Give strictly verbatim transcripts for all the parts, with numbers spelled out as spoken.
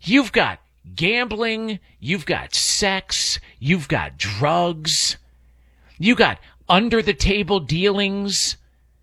You've got gambling, you've got sex, you've got drugs, you got under-the-table dealings,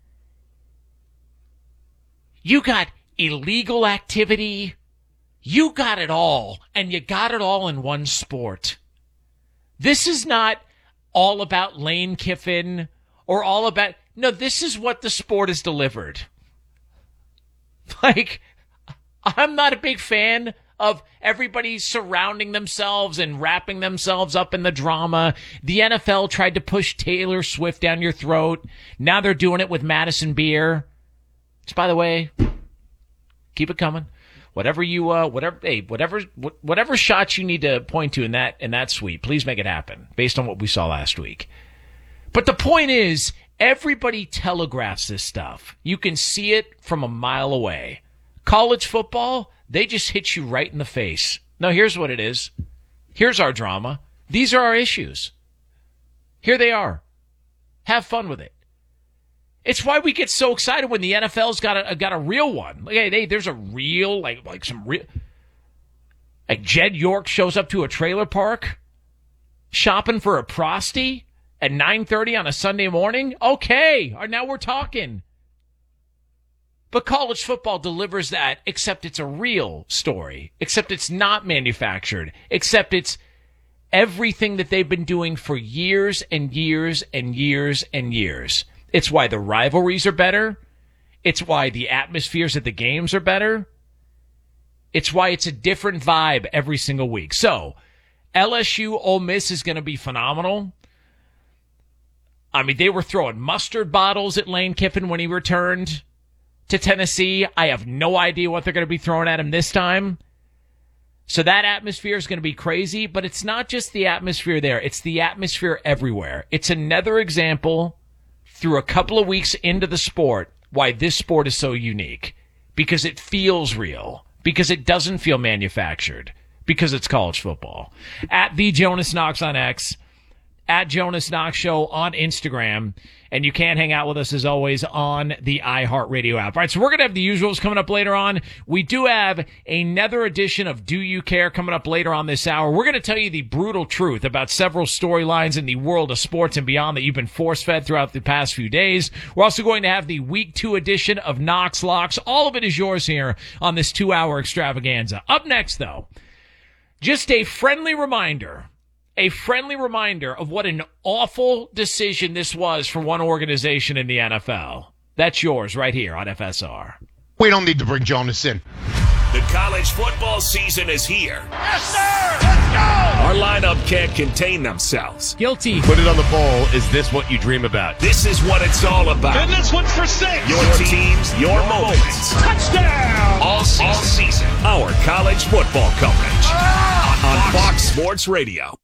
you got illegal activity, you got it all, and you got it all in one sport. This is not all about Lane Kiffin or all about... No, this is what the sport is delivered. Like, I'm not a big fan of everybody surrounding themselves and wrapping themselves up in the drama. The N F L tried to push Taylor Swift down your throat. Now they're doing it with Madison Beer. Which, by the way, keep it coming. Whatever you, uh, whatever, hey, whatever, whatever shots you need to point to in that in that suite, please make it happen based on what we saw last week. But the point is, everybody telegraphs this stuff. You can see it from a mile away. College football, they just hit you right in the face. No, here's what it is. Here's our drama. These are our issues. Here they are. Have fun with it. It's why we get so excited when the N F L's got a got a real one. Like, hey, they, there's a real, like, like some real, like Jed York shows up to a trailer park shopping for a prosty at nine thirty on a Sunday morning. Okay, now we're talking. But college football delivers that, except it's a real story, except it's not manufactured, except it's everything that they've been doing for years and years and years and years. It's why the rivalries are better. It's why the atmospheres at the games are better. It's why it's a different vibe every single week. So, L S U Ole Miss is going to be phenomenal. I mean, they were throwing mustard bottles at Lane Kiffin when he returned to Tennessee. I have no idea what they're going to be throwing at him this time. So that atmosphere is going to be crazy, but it's not just the atmosphere there. It's the atmosphere everywhere. It's another example through a couple of weeks into the sport why this sport is so unique. Because it feels real. Because it doesn't feel manufactured. Because it's college football. At the Jonas Knox on X. At Jonas Knox Show on Instagram. And you can hang out with us, as always, on the iHeartRadio app. All right, so we're going to have the usuals coming up later on. We do have another edition of Do You Care coming up later on this hour. We're going to tell you the brutal truth about several storylines in the world of sports and beyond that you've been force-fed throughout the past few days. We're also going to have the Week two edition of Knox Locks. All of it is yours here on this two-hour extravaganza. Up next, though, just a friendly reminder. A friendly reminder of what an awful decision this was for one organization in the N F L. That's yours right here on F S R. We don't need to bring Jonas in. The college football season is here. Yes, sir! Let's go! Our lineup can't contain themselves. Guilty. Put it on the poll. Is this what you dream about? This is what it's all about. And this one's for six. Your teams, your, your moments. Touchdown! All season. All season. Our college football coverage. Ah! On Fox Sports Radio.